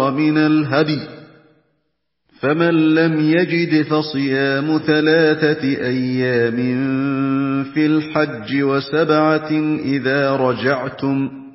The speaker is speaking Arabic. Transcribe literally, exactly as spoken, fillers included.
استيسر من الهدي، فمن لم يجد فصيام ثلاثة أيام في الحج وسبعة إذا رجعتم،